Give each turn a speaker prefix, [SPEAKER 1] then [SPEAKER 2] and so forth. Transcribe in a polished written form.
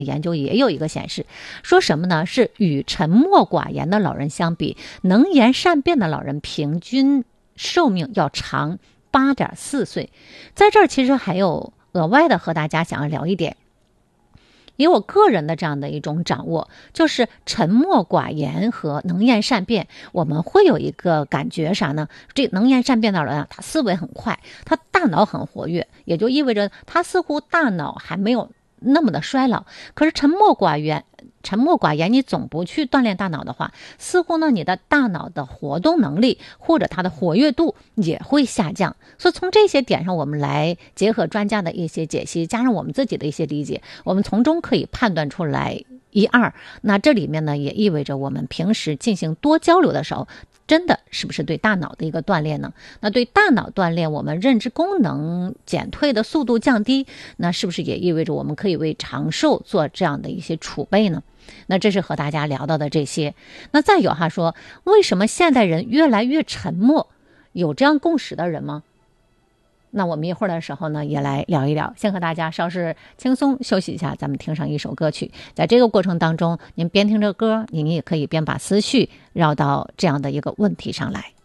[SPEAKER 1] 研究也有一个显示，说什么呢？是与沉默寡言的老人相比，能言善辩的老人平均寿命要长8.4岁。在这儿其实还有额外的和大家想要聊一点，以我个人的这样的一种掌握，就是沉默寡言和能言善辩，我们会有一个感觉啥呢？这能言善辩的人啊，他思维很快，他大脑很活跃，也就意味着他似乎大脑还没有那么的衰老。可是沉默寡言，你总不去锻炼大脑的话，似乎呢你的大脑的活动能力或者它的活跃度也会下降。所以从这些点上，我们来结合专家的一些解析，加上我们自己的一些理解，我们从中可以判断出来一二。那这里面呢也意味着我们平时进行多交流的时候，真的是不是对大脑的一个锻炼呢？那对大脑锻炼，我们认知功能减退的速度降低，那是不是也意味着我们可以为长寿做这样的一些储备呢？那这是和大家聊到的这些。那再有说，为什么现代人越来越沉默？有这样共识的人吗？那我们一会儿的时候呢，也来聊一聊。先和大家稍事轻松休息一下，咱们听上一首歌曲。在这个过程当中，您边听着歌，您也可以边把思绪绕到这样的一个问题上来。